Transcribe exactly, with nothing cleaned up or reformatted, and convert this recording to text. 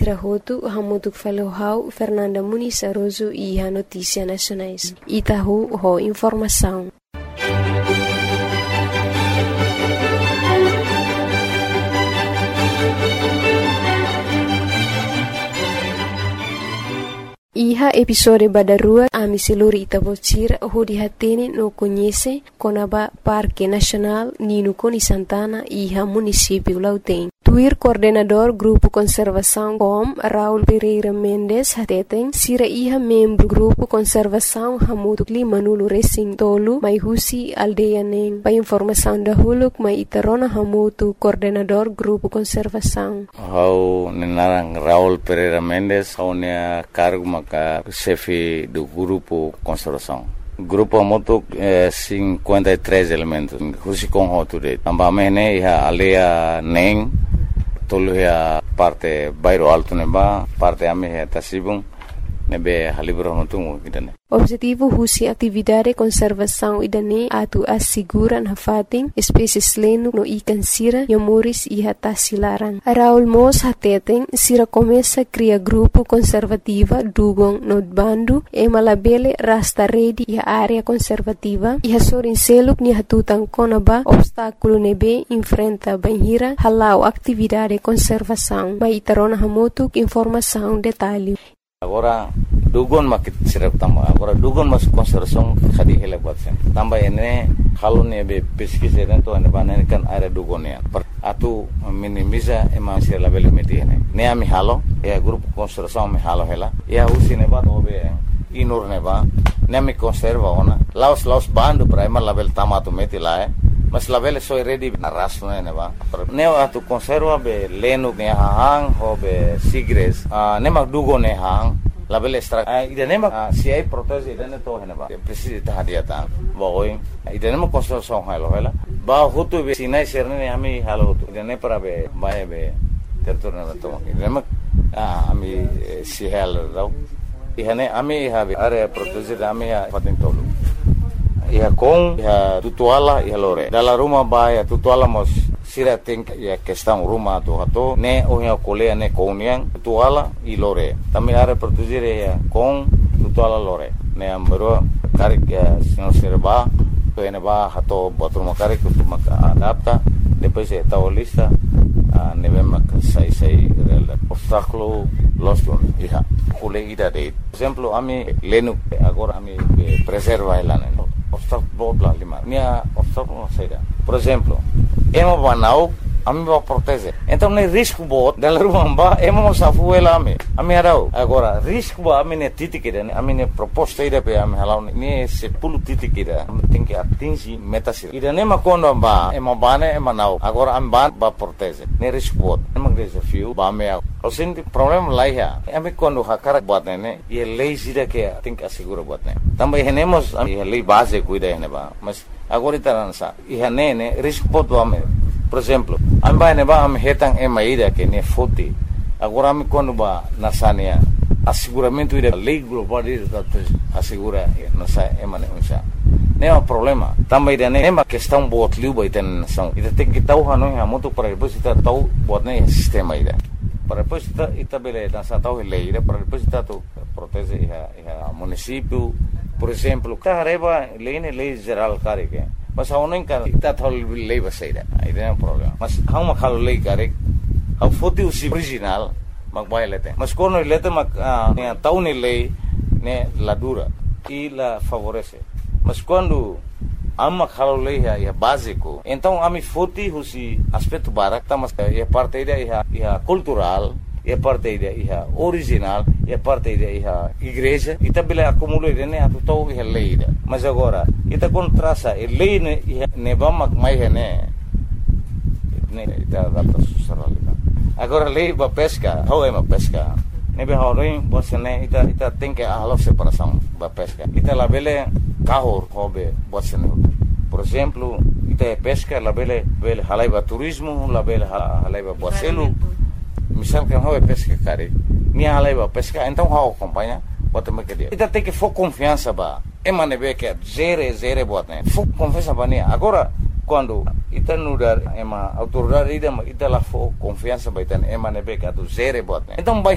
Rahoto, Hamutuk Falohau, Fernanda Muniz Aroso e a Notícia Nacionais. Itahu, ho Informação. Iha episode badarua ami seluri Itabocira ho dihatene no conhece Conaba Parque Nacional Nino Coni Santana iha município Lautém. Tuir coordenador Grupo Conservação C O M Raul Pereira Mendes hateten sira iha membro Grupo Conservação Hamutu Clima Nulu Racing Tolu mai husi aldeia neng. Pa informação da huluk mai itarona Hamutu coordenador Grupo Conservação. Hau nenarang Raul Pereira Mendes hau nea cargo maka chefe do Grupo Conservação. Grupo Hamutu é cinquenta e três elementos. Husi com hoture. Ambamene iha aldeia neng. Tolu ya parte bairro alto neba, parte ame ya tasibung nebe halibro notungu idane. Objetivo husi atividade conservação idane atu assegura na fating espécies leno no ikan sira yamuris iha tasilaran. Raul Mos hateten sira começa cria grupo conservativa dugong no bandu e malabele rasta redi iha área conservativa iha sorin seluk ni hatutan konaba obstáculo nebe enfrenta banhira halau atividade conservação. Mai tarona hamotuk informação detalhe. Agora dugon makit sirap tamba agora dugon mas conservação khadi hele batsen tamba ene halone be pesquisa dentro ane banane kan area dugonia atu minimiza ema sir label medine ne ami halo e grupo conservação me halo hela e usi ne ba obe inur ne ba ne mi conserva ona laos laos bando prima label tamato meti la mas label so ready na raso ne ba ne atu conserva be leno ne hang ho be sigres ne ma dugo ne hang label extra ida ne ma si ai protese ida ne to ne ba precisa ta hadiata ba oi ida ne ma conservação halo hela ba hutu be sinai serne ami halo hutu ida ne para be ba be territorio na to ida ne ami si halo dau ihane ami ha be area protese da ami ha paten tolu iha com iha tutuala iha lore dala rumah ba ya tutuala mos sira think ya questão rumah tu hato ne ohia kolea ne koniang tutuala i lore tami are produzire ya com tutuala lore ne ambero karik ya sino serba to ene ba hato botrum karik tu maka adapta depois é tal lista ne vem sai sai obstáculo los iha kole ida de exemplo ami lenu agora ami preserva elane obstáculo bla lima nia obstáculo saída por exemplo emo banau ami ba protege então nem risco bot dela rumba emo safu ela ami ami arau agora risco ba ami ne titikira ami ne proposta ida pe ami halau ne se pulu titikira tem que atingir metas ida ne ma kondo ba emo bane emo nau agora am ban ba protege ne risco bot emo desafio ba me o senti problema lá ya ami kondo hakara bot ne e lei sida que tem que assegurar bot ne também renemos a lei base cuida ne ba mas agora itaransa e ne risco bot ba me por exemplo amba ne ba am hetang e maida que ne foti agora me quando ba nasania asseguramento ida lei global ida assegura nasa e mane unsa ne é um problema também ida ne uma questão bot liu ba iten nação ida tem que tau hanu ha muito para depois ita tau bot ne sistema ida para depois ita ita bele nasa tau lei ida para depois ita tu protege iha iha município por exemplo carreba lei ne lei geral care que mas a unen kan ita thol lei basaida ida é um problema mas hau ma khalo lei kare hau foti usi original mag bai lete mas kono lete mag ne tau ne lei ne la dura e la favorece mas quando amma khalo lei é básico então ami foti usi aspecto barak tamas é parte ida é é cultural é parte ida é original é parte ida é igreja ita bela acumulo ida ne atu tau é lei ida mas agora ita contrasa e lei ne ne bamak mai ne ne ita data susaralida agora lei ba pesca how é uma pesca ne be horin bosne ita ita tem que a half separação ba pesca ita la bele kahor hobe bosne por exemplo ita é pesca la bele bele halaiba turismo la bele halaiba boselu misal que hobe pesca cari ni halaiba pesca então how acompanha bota me que dia ita tem que for confiança ba emane be que zere zere botne for confiança ba ni agora quando ita nudar ema autoridade ida ita la for confiança ba ita emane be que do zere botne então